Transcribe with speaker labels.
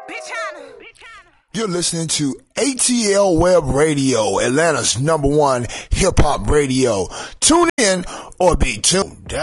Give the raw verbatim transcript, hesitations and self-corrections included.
Speaker 1: You're listening to A T L Web Radio, Atlanta's number one hip-hop radio. Tune in or be tuned.